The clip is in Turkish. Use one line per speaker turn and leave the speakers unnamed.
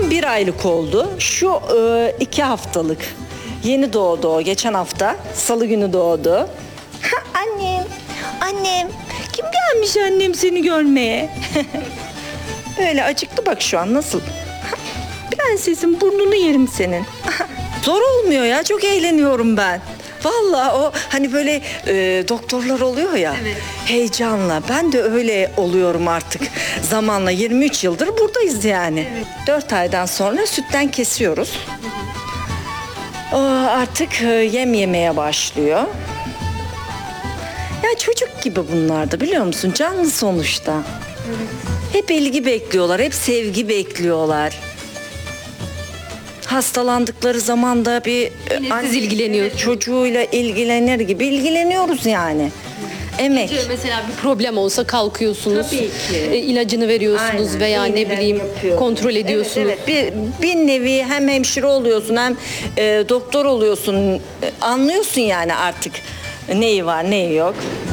Tam 1 aylık oldu. Şu 2 haftalık. Yeni doğdu o. Geçen hafta. Salı günü doğdu. Annem, annem. Kim gelmiş annem seni görmeye? Öyle acıktı bak şu an nasıl? Prensesim burnunu yerim senin. Zor olmuyor ya, çok eğleniyorum ben. Vallahi o hani böyle doktorlar oluyor ya, evet. Heyecanla ben de öyle oluyorum artık zamanla. 23 yıldır buradayız yani. Evet. 4 aydan sonra sütten kesiyoruz. O artık yem yemeye başlıyor. Ya çocuk gibi bunlar da, biliyor musun? Canlı sonuçta. Evet. Hep ilgi bekliyorlar, hep sevgi bekliyorlar. Hastalandıkları zaman da bir
siz ilgileniyorsunuz.
Çocuğuyla ilgilenir gibi ilgileniyoruz yani. Emek.
Mesela bir problem olsa kalkıyorsunuz.
Tabii ki.
İlacını veriyorsunuz.
Aynen.
Veya ne bileyim kontrol ediyorsunuz.
Evet. Bir nevi hem hemşire oluyorsun hem doktor oluyorsun. Anlıyorsun yani artık neyi var neyi yok.